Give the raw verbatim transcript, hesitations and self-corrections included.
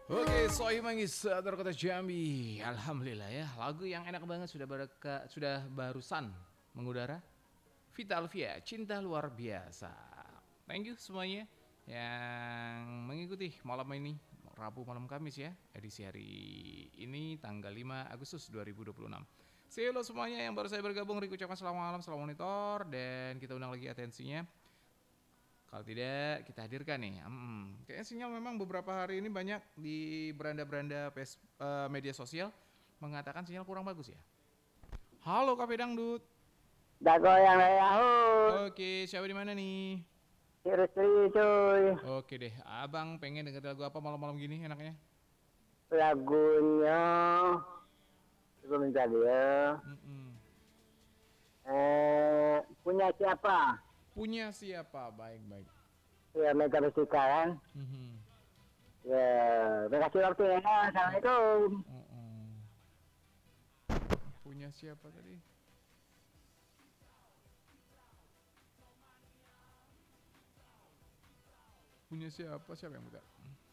Oke, Sohib Manggis dari kota Jambi. Alhamdulillah ya, lagu yang enak banget sudah berka, sudah barusan mengudara. Vita Alvia, Cinta Luar Biasa. Thank you semuanya yang mengikuti malam ini, Rabu malam Kamis ya, edisi hari ini tanggal lima Agustus dua ribu dua puluh enam. See you lo semuanya yang baru saya bergabung, Riku ucapkan selamat malam, selamat monitor, dan kita undang lagi atensinya. Kalau tidak, kita hadirkan nih. Hmm, kayaknya sinyal memang beberapa hari ini banyak di beranda-beranda pes- eh, media sosial mengatakan sinyal kurang bagus ya. Halo Kafe Dangdut. Dago yang Yahoo, Oke, siapa di mana nih? Siri cuy. Oke deh, abang pengen denger lagu apa malam-malam gini enaknya? Lagunya sebelum tadi ya. Mm-mm. Eh, punya siapa? Punya siapa? Baik-baik. Ya Mega Rustika kan. Mhm. Ya, terima kasih waktunya. Assalamualaikum. Mm-mm. Punya siapa tadi? Punya siapa? Siapa yang muter?